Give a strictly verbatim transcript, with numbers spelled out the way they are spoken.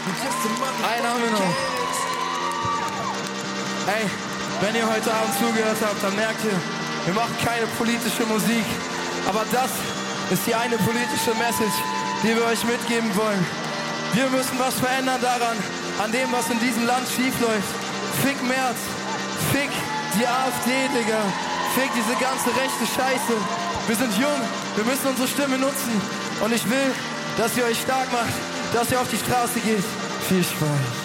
Einen haben wir noch. Ey, wenn ihr heute Abend zugehört habt, dann merkt ihr, wir machen keine politische Musik. Aber das ist die eine politische Message, die wir euch mitgeben wollen. Wir müssen was verändern daran, an dem, was in diesem Land schief läuft. Fick Merz, fick die AfD, Digga. Fick diese ganze rechte Scheiße. Wir sind jung, wir müssen unsere Stimme nutzen. Und ich will, dass ihr euch stark macht, dass ihr auf die Straße geht. Viel Spaß.